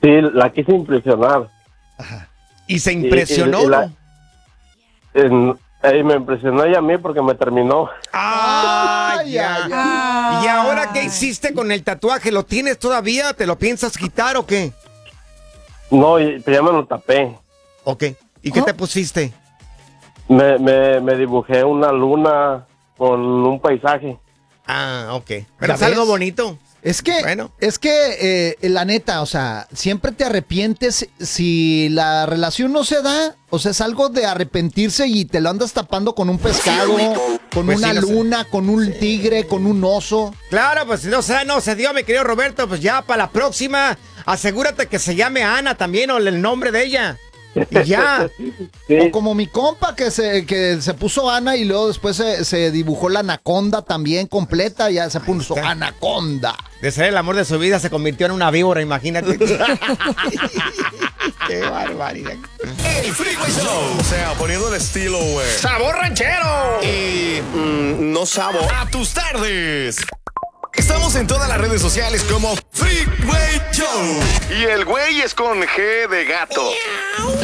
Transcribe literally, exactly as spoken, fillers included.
Sí, la quise impresionar. Ajá. ¿Y se impresionó? Y, y, y la, en, eh, me impresionó ella a mí porque me terminó. ¡Ah, ya! Ah. ¿Y ahora qué hiciste con el tatuaje? ¿Lo tienes todavía? ¿Te lo piensas quitar o qué? No, y, pero ya me lo tapé. Ok. ¿Y qué ¿Oh? te pusiste? Me, me, me dibujé una luna con un paisaje. Ah, ok. Pero es ¿Ya algo ves? bonito. Es que, Bueno. es que eh, la neta, o sea, siempre te arrepientes si la relación no se da, o sea, es algo de arrepentirse y te lo andas tapando con un pescado, con Pues una sí, no sé. luna, con un tigre, con un oso. Claro, pues no, o sea, no se dio, mi querido Roberto. Pues ya para la próxima, asegúrate que se llame Ana también o el nombre de ella. Y ya. Sí. O como mi compa que se, que se puso Ana y luego después se, se dibujó la anaconda también completa, ya se puso está. anaconda. De ser el amor de su vida se convirtió en una víbora, imagínate. Qué barbaridad. El Freeway Show. O sea, poniendo el estilo, güey. ¡Sabor ranchero! Y mm, no sabo. A tus tardes. Estamos en todas las redes sociales como Freeway Show. Y el güey es con G de gato.